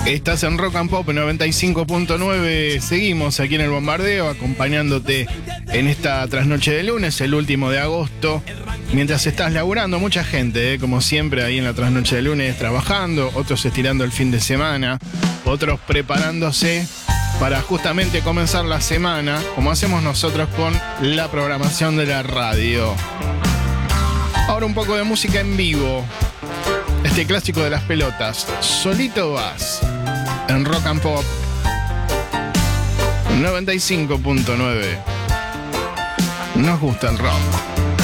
Estás en Rock and Pop 95.9. Seguimos aquí en el bombardeo, acompañándote en esta trasnoche de lunes, el último de agosto. Mientras estás laburando, mucha gente, como siempre, ahí en la trasnoche de lunes, trabajando, otros estirando el fin de semana, otros preparándose para justamente comenzar la semana, como hacemos nosotros con la programación de la radio. Ahora un poco de música en vivo. Este clásico de las pelotas, Solito Vas, en Rock and Pop 95.9. Nos gusta el rock.